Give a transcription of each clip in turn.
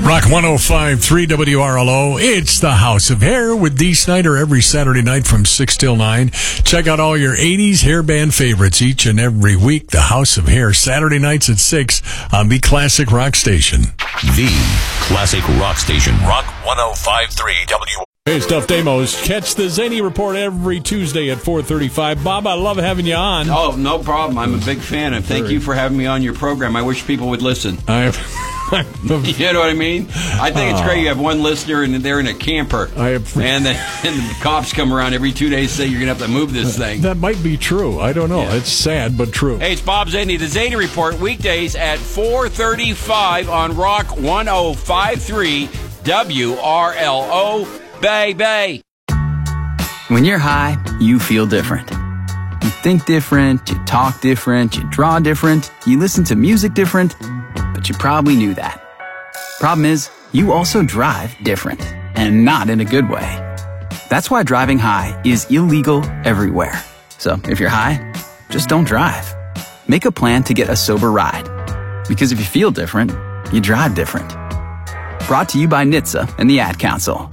Rock 105.3 WRLO. It's the House of Hair with Dee Snider every Saturday night from 6 till 9. Check out all your 80s hair band favorites each and every week. The House of Hair, Saturday nights at 6 on the Classic Rock Station. The Classic Rock Station. Rock 105.3 WRLO. Hey, Stuffed Amos. Catch the Zany Report every Tuesday at 4:35. Bob, I love having you on. Oh, no problem. I'm a big fan, and thank you for having me on your program. I wish people would listen. You know what I mean? I think it's great. You have one listener, and they're in a camper. And the cops come around every 2 days and say, you're going to have to move this thing. That might be true. I don't know. Yeah. It's sad, but true. Hey, it's Bob Zany. The Zany Report, weekdays at 4:35 on Rock 105.3 WRLO. Baby. When you're high, you feel different. You think different, you talk different, you draw different, you listen to music different, but you probably knew that. Problem is, you also drive different, and not in a good way. That's why driving high is illegal everywhere. So if you're high, just don't drive. Make a plan to get a sober ride. Because if you feel different, you drive different. Brought to you by NHTSA and the Ad Council.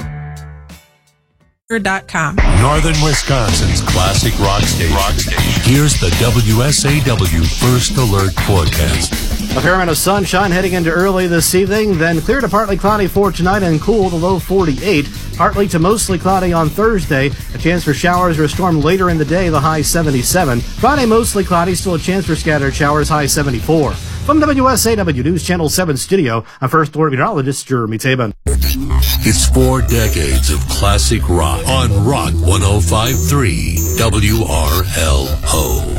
Northern Wisconsin's Classic Rock Station. Here's the WSAW First Alert forecast. A fair amount of sunshine heading into early this evening, then clear to partly cloudy for tonight and cool to low 48. Partly to mostly cloudy on Thursday. A chance for showers or a storm later in the day, the high 77. Friday mostly cloudy, still a chance for scattered showers, high 74. From WSAW News Channel 7 studio, I'm First Alert meteorologist Jeremy Tabin. It's 4 decades of classic rock on Rock 105.3 WRLO.